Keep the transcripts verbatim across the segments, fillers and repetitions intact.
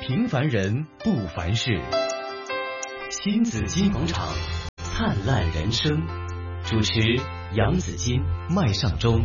平凡人不凡事，新紫金广场，灿烂人生。主持杨紫金、麦尚中。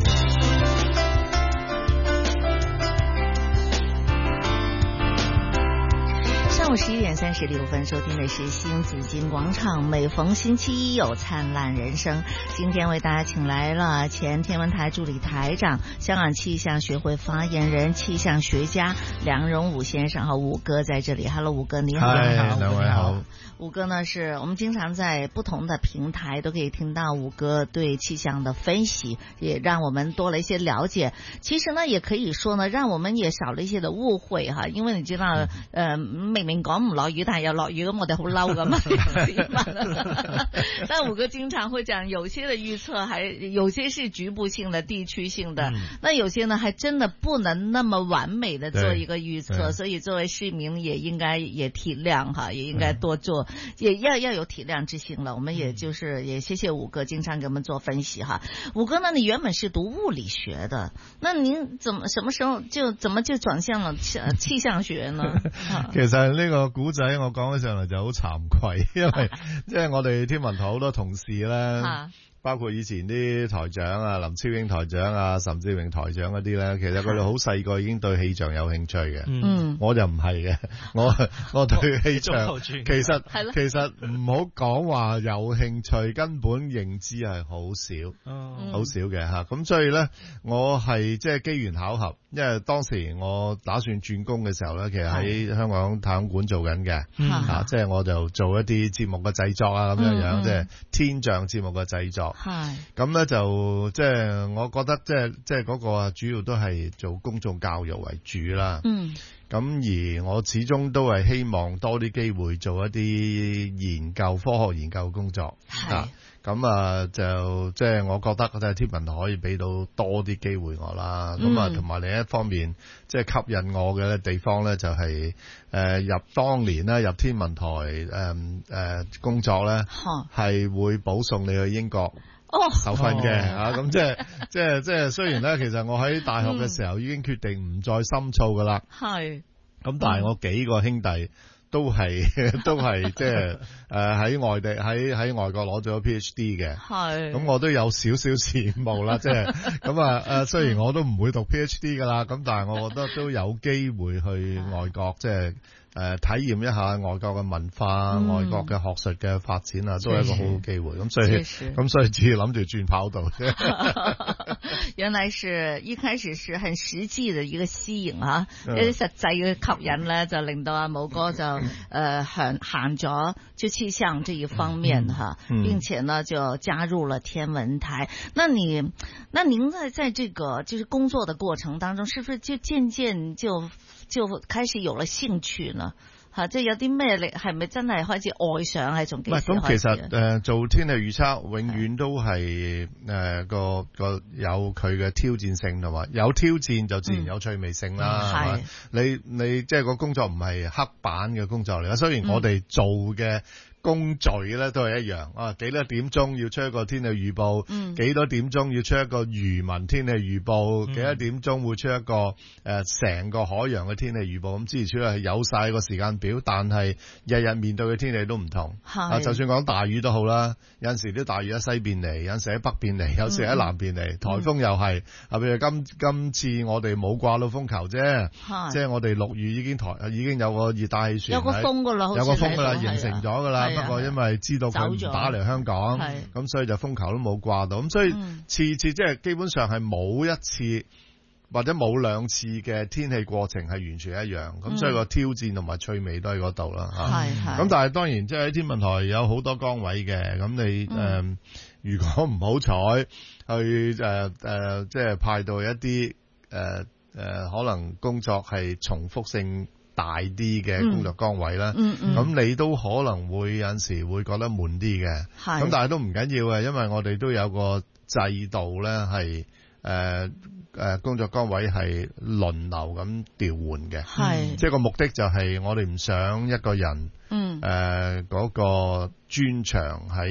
上午十一点三十六分，收听的是新紫金广场。每逢星期一有灿烂人生，今天为大家请来了前天文台助理台长、香港气象学会发言人、气象学家梁荣武先生和武哥在这里。Hello， 武哥你好。 嗨，两位好。 武哥呢，是我们经常在不同的平台都可以听到武哥对气象的分析，也让我们多了一些了解。其實呢，也可以說呢，讓我們也少了一些的誤會哈，因為你知道，呃，明明講唔落雨，但係又落雨，咁我哋好嬲噶嘛。但武哥經常會講，有些的預測還有些是局部性的、地區性的，嗯、那有些呢，還真的不能那麼完美的做一個預測，所以作為市民也應該也體諒哈，也應該多做。也要要有體諒之心了，我們也就是也謝謝武哥經常給我們做分析哈。武哥呢，你原本是讀物理學的，那您怎麼什麼時候就怎麼就轉向了氣象學呢？ 其實呢個古仔我講起上嚟就好慚愧，因為即係我哋天文台好多同事咧。包括以前啲台長啊，林超英台長啊，岑志榮台長嗰啲咧，其實佢哋好細個已經對氣象有興趣嘅。嗯，我就唔係嘅，我我對氣象其實其實唔好講話有興趣，根本認知係好少，好、哦、少嘅吓。咁所以咧，我係即係機緣巧合，因為當時我打算轉工嘅時候咧，其實喺香港太空館做緊嘅，吓即係我就做一啲節目嘅製作啊，咁樣樣，即係、嗯、天象節目嘅製作。係咁咧，就即係我覺得即係即係嗰個主要都係做公眾教育為主啦。嗯，咁而我始終都係希望多啲機會做一啲研究、科學研究工作。係咁啊，就即係我覺得即係天文台可以俾到多啲機會我啦。咁啊、嗯，同埋另一方面，即係吸引我嘅地方咧，就係、是、誒、呃、入當年咧入天文台誒誒、呃呃、工作咧，係會保送你去英國。哦，受訓嘅吓，咁即係即係即係，雖然咧，其實我喺大學嘅時候已經決定唔再深造噶啦，係，咁但係我幾個兄弟都係都係即係誒喺外地喺喺外國攞咗 PhD 嘅，係，咁我都有少少羨慕啦，即係咁啊誒，雖然我都唔會讀 PhD 噶啦，咁但係我覺得都有機會去外國即係。誒、呃，體驗一下外國嘅文化、嗯、外國嘅學術嘅發展啊，都係一個好好機會。咁所以，咁所以自己諗住轉跑道。 原來是一開始是很實際的一個吸引啊，一啲實際嘅吸引咧，就令到阿武哥就誒行行咗就氣象這一方面哈，嗯、並且呢就加入了天文台。那你，那您在在這個就是工作的過程當中，是不是就漸漸就？就開始有了興趣啦，吓，即係有啲咩力係咪真係開始愛上，係從幾時開始？咁其實誒、 呃、做天氣預測永遠都係誒、呃、個個有佢嘅挑戰性同埋有挑戰就自然有趣味性啦，係嘛、嗯？你你即係個工作唔係黑板嘅工作嚟，雖然我哋做嘅。嗯工序咧都係一樣啊，幾多點鐘要出一個天氣預報，嗯、幾多點鐘要出一個漁民天氣預報，嗯、幾多點鐘會出一個誒成、呃、個海洋嘅天氣預報，咁之前係有晒個時間表，但係日日面對嘅天氣都唔同。啊，就算講大雨都好啦，有陣時啲大雨喺西邊嚟，有陣時喺北邊嚟，有時喺南邊嚟，颱、嗯、風又係啊，譬如今今次我哋冇掛到風球啫，即係我哋六月已經台已經有個熱帶氣旋， 有個風噶啦， 有個風噶啦，形成咗噶啦。不過因為知道佢唔打嚟香港，咁所以就風球都冇掛到，咁所以次次即係基本上係冇一次或者冇兩次嘅天氣過程係完全一樣，咁、嗯、所以個挑戰同埋趣味都喺嗰度啦。係係。咁但係當然即係喺天文台有好多崗位嘅，咁你誒、嗯呃、如果唔好彩去誒誒、呃呃、即係派到一啲誒誒可能工作係重複性大啲嘅工作崗位啦，咁、嗯嗯嗯、你都可能會有陣時會覺得悶啲嘅，咁但係都唔緊要嘅，因為我哋都有個制度咧，係誒誒工作崗位係輪流咁調換嘅，係即係個目的就係我哋唔想一個人，嗯誒嗰、呃那個專長喺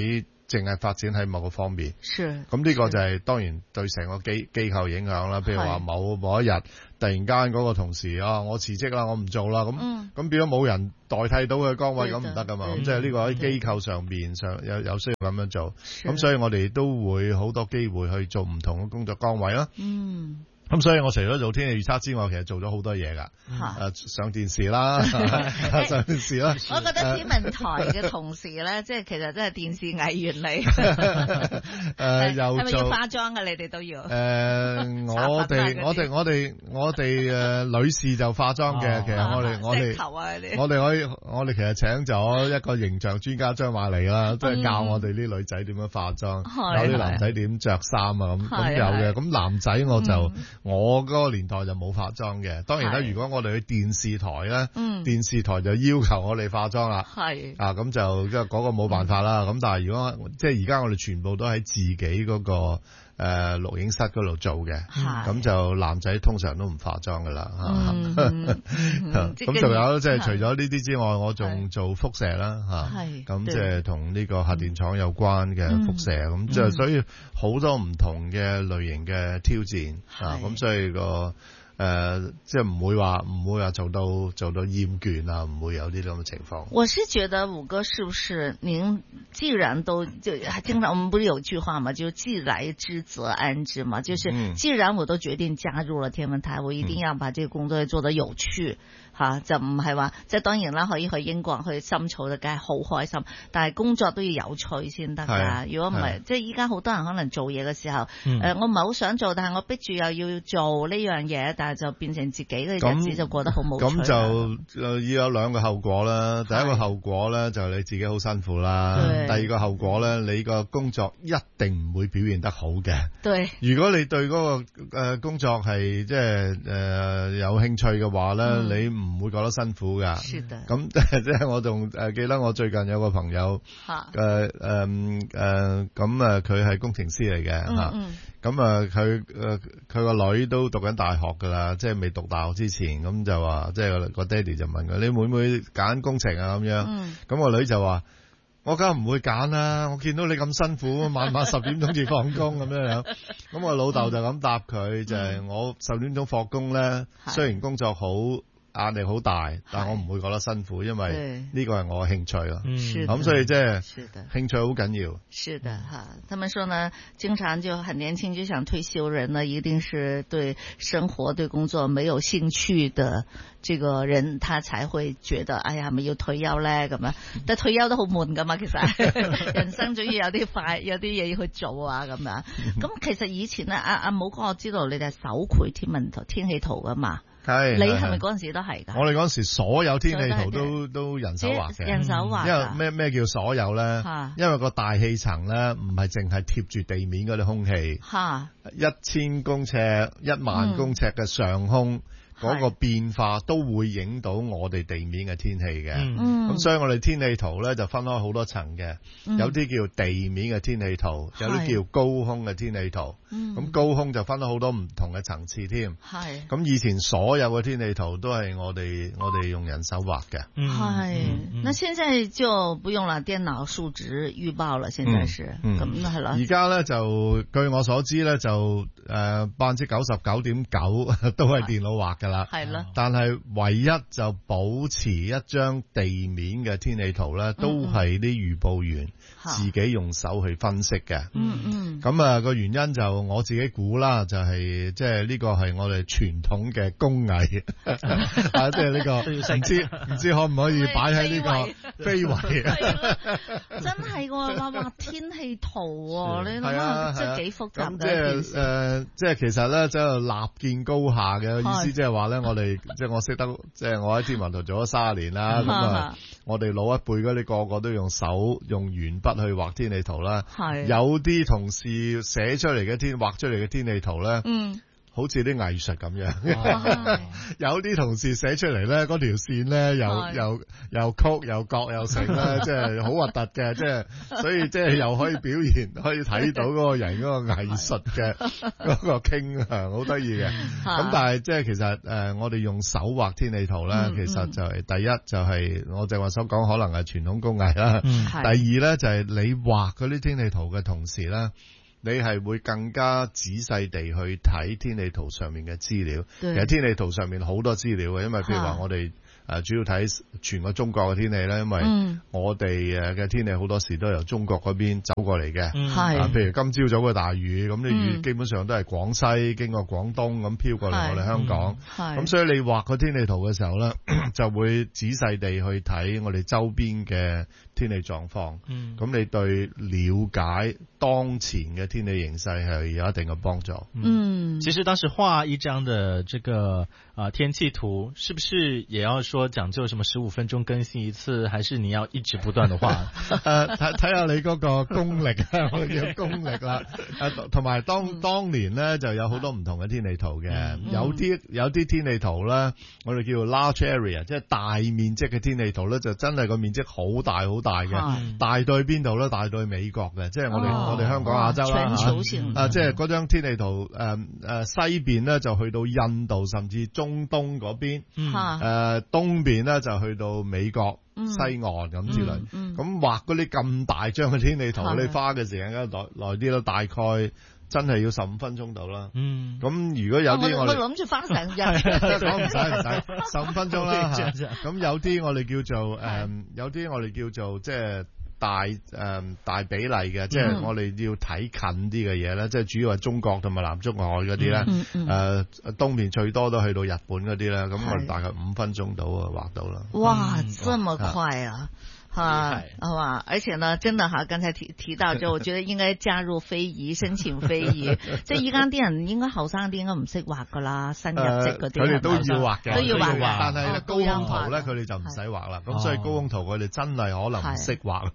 淨係發展喺某個方面。 是。 咁呢個就係當然對成個機機構影響啦。譬如話某某一日突然間嗰個同事啊，我辭職啦，我唔做啦，咁咁、嗯、變咗冇人代替到佢嘅崗位，咁唔得噶嘛。咁即係呢個喺機構上面上有有需要咁樣做。咁所以我哋都會好多機會去做唔同嘅工作崗位啦。嗯。咁所以我除咗做天氣預測之外，其實做咗好多嘢㗎。誒上電視啦，上電視啦。 我覺得天文台嘅同事咧，即係其實真係電視藝員嚟。誒又係咪要化妝㗎？你哋都要。誒我哋我哋我哋我哋誒女士就化妝嘅。其實我哋我哋我哋可以我哋其實請咗一個形象專家張瑪莉啦，即係教我哋啲女仔點樣化妝，教啲男仔點着衫啊咁咁有嘅。咁男仔我就。我嗰個年代就冇化妝嘅，當然啦，如果我哋去電視台咧，嗯、電視台就要求我哋化妝啦，係啊，咁就即係嗰個冇辦法啦。咁、嗯、但係如果即係而家我哋全部都喺自己嗰、嗰個誒、呃、錄影室嗰度做嘅，咁就男仔通常都唔化妝噶啦。咁仲有即係除咗呢啲之外，我仲做輻射啦嚇，咁即係同呢個核電廠有關嘅輻射，咁即係所以好多唔同嘅類型嘅挑戰啊，咁所以個。誒、呃，即係唔會話唔會話做到做到厭倦啊，唔會有啲咁嘅情況。 我是覺得武哥是不是您既然都就經常我們不是有句話嘛，就既來之則安之嘛，就是既然我都決定加入了天文台，我一定要把這個工作做得有趣吓、嗯啊，就唔係話即係當然啦，可以去英國去深造就梗係好開心，但係工作都要有趣先得噶。如果唔係，即係依家好多人可能做嘢嘅時候，誒、嗯呃，我唔係好想做，但係我逼住又要做呢樣嘢，但係就變成自己嘅日子就過得好冇趣。 咁就要有兩個後果啦。第一個後果咧就係你自己好辛苦啦。第二個後果咧，你個工作一定唔會表現得好嘅。對。如果你對嗰個誒工作係即係誒有興趣嘅話咧，嗯、你唔會覺得辛苦噶。是的。咁即係我仲誒記得我最近有個朋友誒誒誒咁啊，佢係工程師嚟嘅吓。嗯嗯咁啊，佢誒佢個女都讀緊大學噶啦，即係未讀大學之前，咁就話，即係個爹哋就問佢：你會唔會揀工程啊？咁樣，咁個、嗯、女就話：我梗係唔會揀啦！我見到你咁辛苦，晚晚十點鐘至放工咁樣樣。咁我老豆就咁答佢，就係、是、我十點鐘放工咧，雖然工作好。壓力好大，但我唔會覺得辛苦，因為呢個係我嘅興趣咯。咁所以即係興趣好緊要。是的哈， 他們說呢，經常就很年輕就想退休人呢，一定是對生活對工作沒有興趣的這個人，他才會覺得，哎呀，咪要退休咧咁樣。但退休都好悶噶嘛，其實人生總要有啲快，有啲嘢要去做啊咁樣。咁其實以前呢，阿阿武哥我知道你哋係手繪天文圖、天氣圖噶嘛。係，你係咪嗰陣時都係噶？ 我哋嗰陣時所有天氣圖都都人手畫嘅， 人手畫。 因為咩咩叫所有咧？因為個大氣層咧唔係淨係貼住地面嗰啲空氣，一千公尺、一萬公尺嘅上空。嗯嗰個變化都會影到我哋地面嘅天氣嘅，咁、嗯、所以我哋天氣圖咧就分開好多層嘅，嗯、有啲叫地面嘅天氣圖，有啲叫高空嘅天氣圖。咁、嗯、高空就分咗好多唔同嘅層次添。係咁以前所有嘅天氣圖都係我哋我哋用人手畫嘅。 係，那現在就不用啦，電腦數值預報啦，現在是咁係啦。 而家咧就據我所知咧就誒百分之九十九點九都係電腦畫嘅。係啦，但係唯一就保持一張地面嘅天氣圖咧，都係啲預報員自己用手去分析嘅。嗯嗯，咁啊個原因就我自己估啦，就係即係呢個係我哋傳統嘅工藝啊，即係呢個唔知唔知可唔可以擺喺呢個非遺啊？ 真係喎，畫畫天氣圖喎，你諗下真係幾複雜嘅。 即係誒，即係其實咧，即係立見高下嘅意思，即係話。話咧，我哋即係我識得，即係我喺天文台做咗卅年啦。咁啊，我哋老一輩嗰啲個個都用手用鉛筆去畫天氣圖啦。係有啲同事寫出嚟嘅天畫出嚟嘅天氣圖咧，嗯， 好似啲藝術咁樣，有啲同事寫出嚟咧，嗰條線咧又又又曲又角又成咧，即係好核突嘅，即係所以即係又可以表現，可以睇到嗰個人嗰個藝術嘅嗰個傾向，好得意嘅。咁但係即係其實誒，我哋用手畫天氣圖咧，嗯、其實就係、是、第一就係我正話所講，可能係傳統工藝啦。嗯、第二咧就係你畫嗰啲天氣圖嘅同時咧，你係會更加仔細地去睇天氣圖上面嘅資料。其實天氣圖上面好多資料嘅，因為譬如話我哋誒主要睇全個中國嘅天氣咧，因為我哋誒嘅天氣好多時都由中國嗰邊走過嚟嘅。係、嗯，譬如今朝早嘅大雨，咁啲雨基本上都係廣西經過廣東咁飄過嚟我哋香港。係，咁所以你畫個天氣圖嘅時候咧，就會仔細地去睇我哋周邊嘅天氣狀況。嗯，咁你對了解當前嘅天氣形勢係有一定嘅幫助。 嗯，其實當時畫一張的這個啊、呃、天氣圖，是不是也要說講究什麼十五分鐘更新一次，還是你要一直不斷的畫？ 誒，睇睇下你嗰個功力啊，我哋叫功力啦。誒，同埋當當年咧就有好多唔同嘅天氣圖嘅，嗯、有啲有啲天氣圖咧，我哋叫做 large area， 即係大面積嘅天氣圖咧，就真係個面積好大好大嘅，嗯、大到邊度咧？大到美國嘅，即係我哋、哦、我哋香港亞洲啦嚇。啊，即係嗰張天氣圖誒誒、呃、西邊咧就去到印度甚至中東嗰邊，誒、嗯呃、東邊咧就去到美國。西岸咁之類，咁、嗯嗯、畫嗰啲咁大張嘅天氣圖，你花嘅時間梗係耐耐啲咯，大概真係要十五分鐘到啦。嗯，咁如果有啲我我諗住花成日， 講唔使唔使，十五分鐘啦。咁有啲我哋叫做誒、嗯，有啲我哋叫做即係。大誒、嗯、大比例嘅，即係我哋要睇近啲嘅嘢咧，即係主要係中國同埋南中國海嗰啲咧，誒、嗯嗯呃、東面最多都去到日本嗰啲咧，咁我哋大概五分鐘到啊畫到啦。 哇，嗯、這麼快啊！哈，好吧，而且呢，真的哈，剛才提提到就，我覺得應該加入非遺，申請非遺。即係依家啲人應該後生啲應該唔識畫噶啦，新入職嗰啲佢哋都要畫嘅， 都要畫。 但係高空圖咧，佢哋就唔使畫啦。咁所以高空圖佢哋真係可能唔識畫。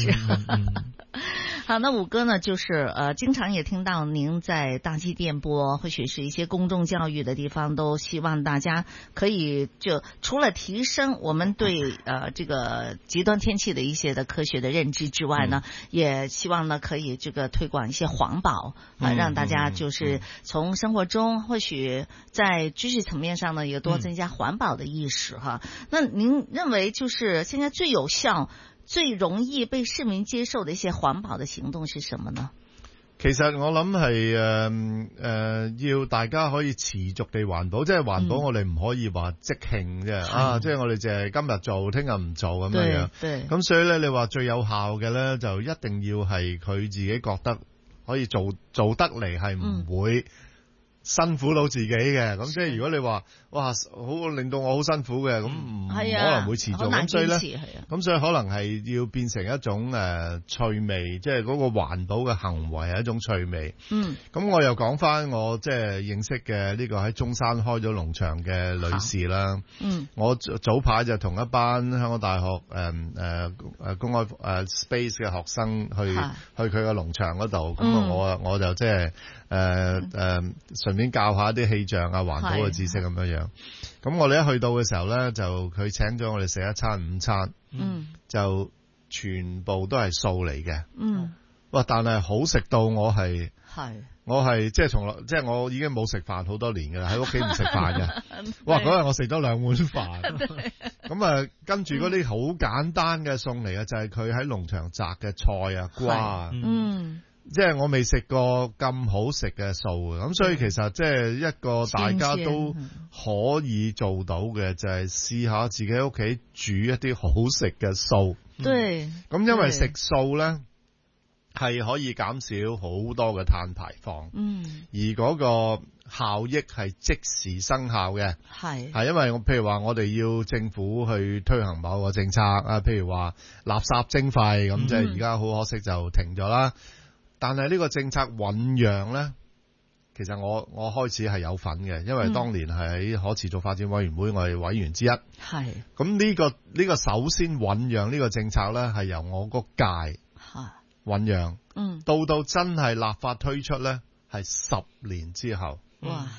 好，那武哥呢，就是呃，經常也聽到您在大氣電波，或許是一些公眾教育的地方，都希望大家可以就除了提升我們對呃這個極端天氣的一些的科學的認知之外呢，嗯、也希望呢可以這個推廣一些環保啊、呃，讓大家就是從生活中或許在知識層面上呢，也多增加環保的意識哈。嗯、那您認為就是現在最有效、最容易被市民接受的一些環保的行動是什麼呢？ 其實我諗係誒誒，要大家可以持續地環保，即係環保我哋唔可以話即興啫、嗯、啊！即係我哋淨係今日做，聽日唔做咁樣樣。咁所以咧，你話最有效嘅咧，就一定要係佢自己覺得可以做做得嚟，係唔會辛苦到自己嘅。咁、嗯、即係如果你話哇，好令到我好辛苦嘅，咁唔、嗯、可能會持續。咁所以咧，咁所以可能係要變成一種誒、呃、趣味，即係嗰個環保嘅行為係一種趣味。嗯。咁我又講翻我即係認識嘅呢個喺中山開咗農場嘅女士啦。嗯。我早排就同一班香港大學誒誒誒公開誒 space 嘅學生去去佢個農場嗰度，咁、嗯、我我就即係誒誒順便教下啲氣象啊環保嘅知識咁樣樣。咁我哋一去到嘅時候咧，就佢請咗我哋食一餐午餐，嗯，就全部都係素嚟嘅，嗯，哇！但係好食到我係，係我係即係從來即係我已經冇食飯好多年㗎啦，喺屋企唔食飯嘅，哇！嗰日我食咗兩碗飯，咁啊跟住嗰啲好簡單嘅餸嚟嘅，就係佢喺農場摘嘅菜啊瓜啊，嗯。即係我未食過咁好食嘅素嘅，咁所以其實即係一個大家都可以做到嘅，就係試下自己喺屋企煮一啲好食嘅素。對，咁因為食素咧係可以減少好多嘅碳排放，嗯，而嗰個效益係即時生效嘅，係係因為我譬如話我哋要政府去推行某個政策啊，譬如話垃圾徵費咁，即係而家好可惜就停咗啦。但係呢個政策醞釀呢，其實我我開始係有份嘅，因為當年係喺可持續發展委員會，我係委員之一。係咁呢個呢、呢個首先醞釀呢個政策呢，係由我個屆醞釀，嗯，到到真係立法推出呢，係十年之後。哇！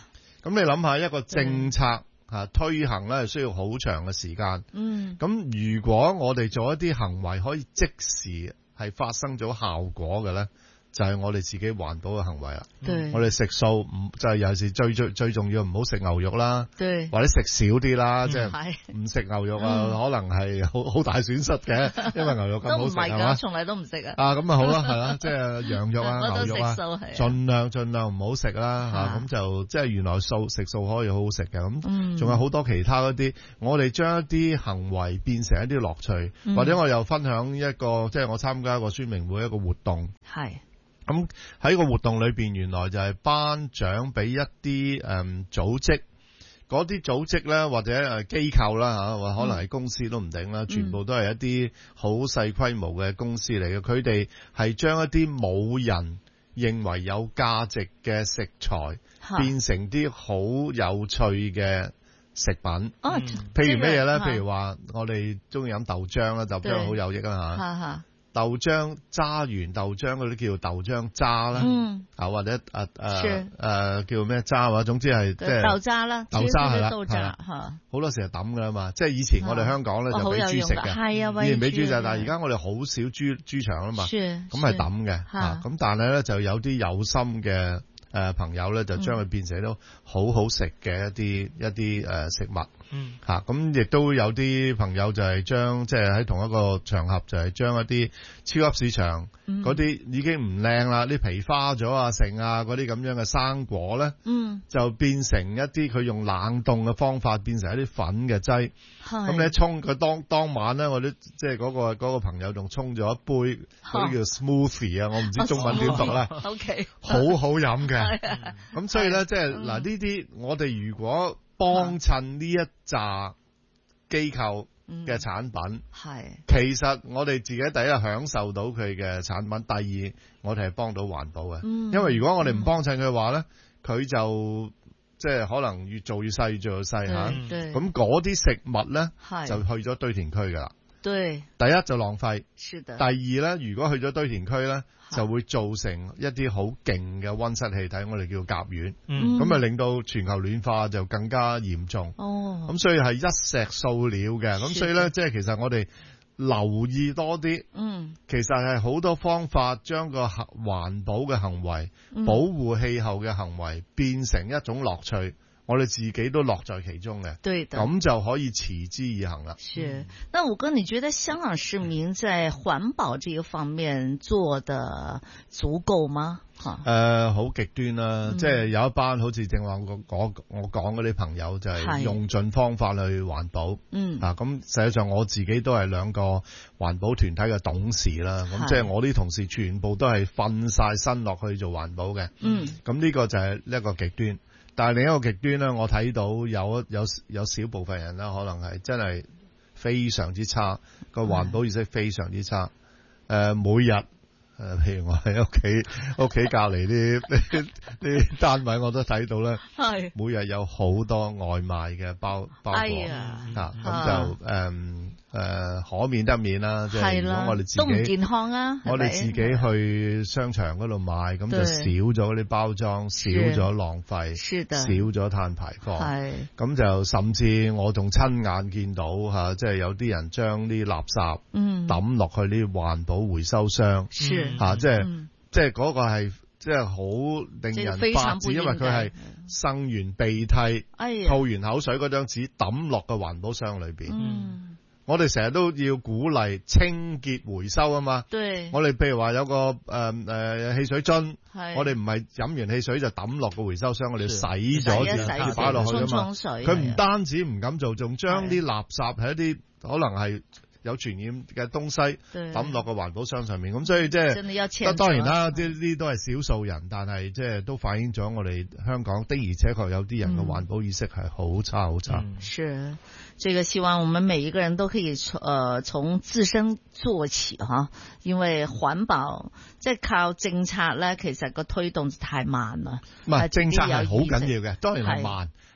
咁你諗下一個政策吓推行咧，係需要好長嘅時間。 嗯， 咁如果我哋做一啲行為可以即時係發生咗效果嘅咧，就係、是、我哋自己環保嘅行為啦。 對， 我哋食素唔就係尤其是最最最重要，唔好食牛肉啦， 對， 或者食少啲啦，即係唔唔食牛肉啊， 嗯、 可能係好好大損失嘅，因為牛肉咁好食係嘛， 從來都唔食啊。 啊咁啊好啦，係啦，即係羊肉啊、牛肉啊，盡量盡量唔好食啦嚇，咁就即係原來素食素可以好好食嘅，咁仲有好多其他嗰啲，我哋將一啲行為變成一啲樂趣， 嗯、 或者我又分享一個，即係我參加一個宣明會一個活動。 係。 咁喺個活動裏邊，原來就係頒獎俾一啲誒、嗯、組織，嗰啲組織咧或者誒機構啦吓，或可能係公司都唔定啦，嗯、全部都係一啲好細規模嘅公司嚟嘅。佢哋係將一啲冇人認為有價值嘅食材，變成啲好有趣嘅食品。哦、嗯，譬如咩嘢咧？譬如話我哋中意飲豆漿啦，豆漿好有益啊吓。豆漿揸完豆漿嗰啲叫豆漿渣啦，嗯，啊或者誒誒誒叫咩渣或者總之係即係豆渣啦， 豆渣係啦， 係啦，吓好多時係抌噶啦嘛，即係以前我哋香港咧就俾豬食嘅， 係啊， 以前俾豬食，但係而家我哋好少豬豬場啦嘛，咁係抌嘅，吓咁但係咧就有啲有心嘅誒朋友咧就將佢變成都好好食嘅一啲一啲誒食物。嗯，吓咁亦都有啲朋友就係將即係喺同一個場合就係將一啲超級市場嗰啲、嗯、已經唔靚啦，啲皮花咗啊、剩啊嗰啲咁樣嘅生果咧，嗯，就變成一啲佢用冷凍嘅方法變成一啲粉嘅劑，咁你一沖佢當當晚咧，我啲即係嗰個嗰、嗰個朋友仲沖咗一杯嗰啲叫 smoothie 啊，我唔知中文點讀啦，OK，好好飲嘅，咁所以咧即係嗱呢啲我哋如果幫襯呢一紮機構嘅產品，係、嗯、其實我哋自己第一享受到佢嘅產品，第二我哋係幫到環保嘅、嗯。因為如果我哋唔幫襯佢嘅話咧，佢、嗯、就即係可能越做越細，越做越細吓。咁嗰啲食物咧就去咗堆填區噶啦。對，第一就浪費，是的。第二咧，如果去咗堆填區咧，就會造成一啲好勁嘅溫室氣體，我哋叫甲烷，咁啊令到全球暖化就更加嚴重。哦，咁所以係一石數鳥嘅，咁所以咧，即係其實我哋留意多啲，嗯，其實係好多方法將個環保嘅行為、嗯、保護氣候嘅行為變成一種樂趣。我哋自己都樂在其中嘅，對的，咁就可以持之以恒啦。 是，那武哥，你覺得香港市民在環保這個方面做得足夠嗎？吓，誒， 好極端啦，嗯、即係有一班好似正話我我我講嗰啲朋友就係用盡方法去環保，嗯，啊，咁實際上我自己都係兩個環保團體嘅董事啦，咁即係我啲同事全部都係瞓晒身落去做環保嘅，嗯，咁呢個就係一個極端。但係另一個極端咧，我睇到有有有少部分人啦，可能係真係非常之差，個環保意識非常之差。誒、呃，每日誒、呃，譬如我喺屋企屋企隔離啲啲啲單位，我都睇到咧，係每日有好多外賣嘅包包裹，嚇、哎，咁、啊、就誒。嗯誒、呃，可免得免啦，即係如果我哋自己都唔健康啊， 我哋自己去商場嗰度買，咁就少咗嗰啲包裝，少咗浪費，少咗碳排放，咁就甚至我仲親眼見到吓、啊，即係有啲人將啲垃圾抌落去啲環保回收箱，吓、嗯啊，即係、嗯、即係嗰個係即係好令人發指，因為佢係擤完鼻涕、哎、吐完口水嗰張紙抌落個環保箱裏邊。嗯我哋成日都要鼓勵清潔回收啊嘛，對，我哋譬如話有個誒誒汽水樽，我哋唔係飲完汽水就抌落個回收箱，我哋洗咗先擺落去啊嘛。佢唔單止唔敢做，仲將啲垃圾係一啲可能係有傳染嘅東西抌落個環保箱上面，咁所以即係當然啦，即係呢啲都係少數人，但係即係都反映咗我哋香港的而且確有啲人嘅環保意識係好差好差。 嗯，是。這個希望我們每一個人都可以從呃從自身做起哈，因為環保即係靠政策咧，其實個推動太慢啦。 唔係政策係好緊要嘅，當然係慢。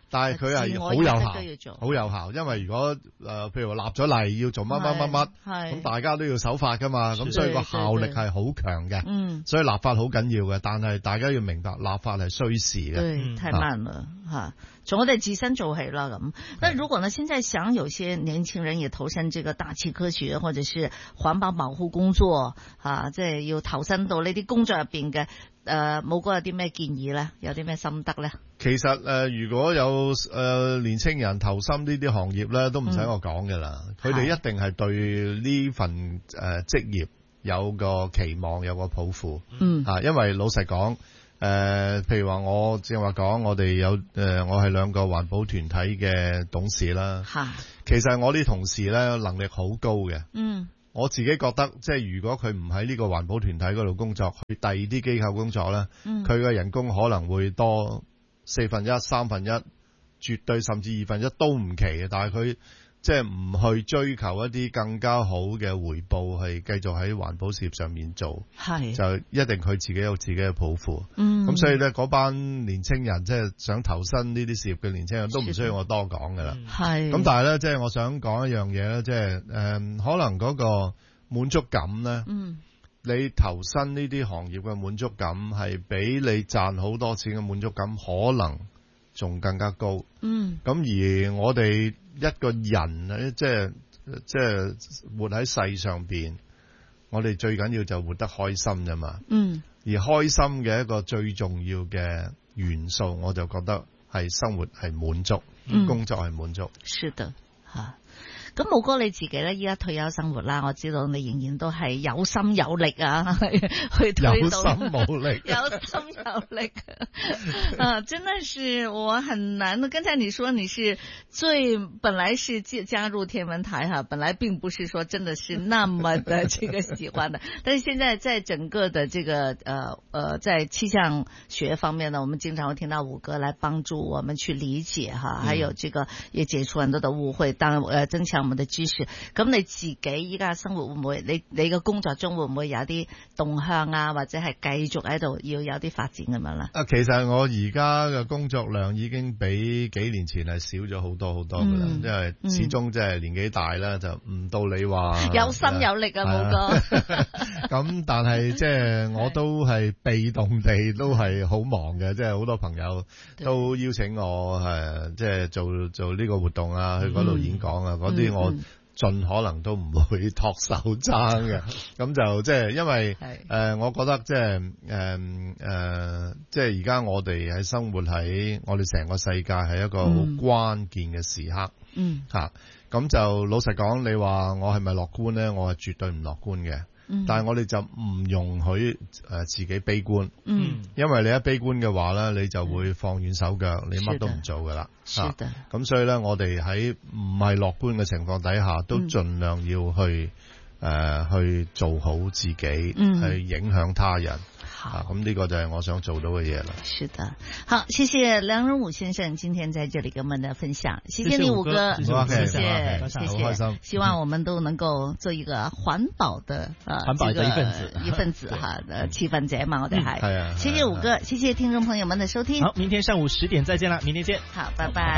但係佢係好有效，好有效。因為如果誒、呃、譬如話立咗例要做乜乜乜乜，咁大家都要守法噶嘛，咁所以個效力係好強嘅。嗯，所以立法好緊要嘅，但係大家要明白立法係需時嘅。 對，太慢了吓，從、啊、我哋自身做起啦咁。那如果呢，現在想有些年輕人也投身這個大氣科學或者是環保保護工作，吓、啊，即係要投身到呢啲工作入邊嘅。誒，冇哥有啲咩建議咧？有啲咩心得咧？ 其實誒、呃，如果有誒、呃、年青人投身呢啲行業咧，都唔使我講嘅啦。佢、嗯、哋一定係對呢份誒職、呃、業有個期望，有個抱負。嗯，吓、啊，因為老實講，誒、呃，譬如話我正話講，我哋有誒、呃，我係兩個環保團體嘅董事啦。吓，其實我啲同事咧能力好高嘅。嗯。我自己覺得，即係如果佢唔喺呢個環保團體嗰度工作，去第二啲機構工作咧，佢嘅人工可能會多四分一、三分一，絕對甚至二分一都唔奇嘅。但係佢即係唔去追求一啲更加好嘅回報，係繼續喺環保事業上面做，係就一定佢自己有自己嘅抱負。嗯，咁所以咧，嗰班年青人即係想投身呢啲事業嘅年青人都唔需要我多講噶啦。係咁，但係咧，即係我想講一樣嘢咧，即係誒，可能嗰個滿足感咧，嗯，你投身呢啲行業嘅滿足感係比你賺好多錢嘅滿足感可能仲更加高。嗯，咁而我哋一個人咧，即係即係活喺世上邊，我哋最緊要就活得開心啫嘛。嗯，而開心嘅一個最重要嘅元素，我就覺得係生活係滿足，嗯、工作係滿足。 是的，吓。咁冇哥你自己咧，依家退休生活啦，我知道你仍然都係有心有力啊，去推到有心冇力， 有心有力啊，真的是我很難的。剛才你說你是最本來是加入天文台哈，本來並不是說真的是那麼的這個喜歡的，但是現在在整個的這個呃呃在氣象學方面呢，我們經常會聽到五哥來幫助我們去理解哈，還有這個也解除很多的誤會，當然呃增強我們的知識。咁你自己依家生活會唔會，你你嘅工作中會唔會有啲動向啊，或者係繼續喺度要有啲發展咁樣啦？ 啊，其實我而家嘅工作量已經比幾年前係少咗好多好多噶啦，嗯，因為始終即係年紀大啦，嗯，就唔到你話有心有力啊，冇哥。 咁但係即係我都係被動地都係好忙嘅，即係好多朋友都邀請我誒，即係做做呢個活動啊，去嗰度演講啊，嗰啲，嗯，我盡可能都唔會托手踭嘅。咁就即係因為誒，呃，我覺得即係誒誒，即係而家我哋喺生活喺我哋成個世界係一個好關鍵嘅時刻。嗯，吓，咁就老實講，你話我係咪樂觀咧？我係絕對唔樂觀嘅。嗯，但係我哋就唔容許誒自己悲觀。嗯，因為你一悲觀嘅話咧，你就會放軟手腳，你乜都唔做噶啦。是的。咁，啊，所以咧，我哋喺唔係樂觀嘅情況底下，都盡量要去誒，呃，去做好自己，嗯，去影響他人。好，咁呢個就係我想做到嘅嘢啦。 是的，好，謝謝梁仁武先生今天在這裏跟我們的分享，謝謝你武哥，謝謝，謝謝，謝謝，希望我們都能夠做一個環保的啊， 環保嘅一份子， 一份子哈，呃，氣氛者嘛，我哋係， 係啊， 謝謝武哥，謝謝聽眾朋友們的收聽， 好，明天上午十點再見啦，明天見， 好，拜拜。